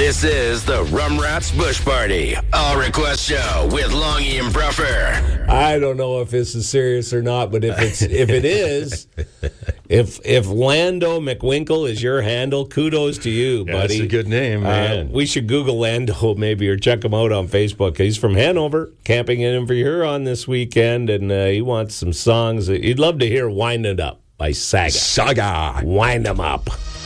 This is the Rum Rats Bush Party, all request show with Longy and Bruffer. I don't know if this is serious or not, but if it is, if Lando McWinkle is your handle, kudos to you, buddy. That's a good name, man. We should Google Lando maybe or check him out on Facebook. He's from Hanover, camping in Huron this weekend, and he wants some songs. He'd love to hear "Wind It Up" by Saga. Saga. Wind 'em up.